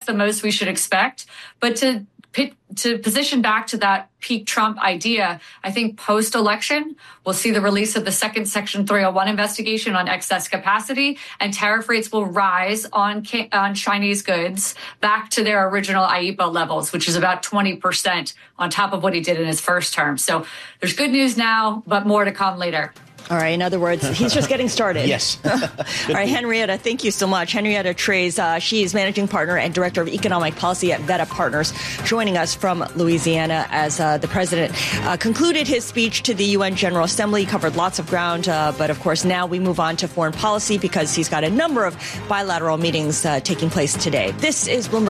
the most we should expect. But to position back to that peak Trump idea, I think post-election, we'll see the release of the second Section 301 investigation on excess capacity, and tariff rates will rise on Chinese goods back to their original IEEPA levels, which is about 20% on top of what he did in his first term. So there's good news now, but more to come later. All right. In other words, he's just getting started. Yes. All right. Henrietta, thank you so much. Henrietta Treyz, she is managing partner and director of economic policy at Veta Partners, joining us from Louisiana as the president concluded his speech to the UN General Assembly. He covered lots of ground. But of course, now we move on to foreign policy because he's got a number of bilateral meetings taking place today. This is Bloomberg.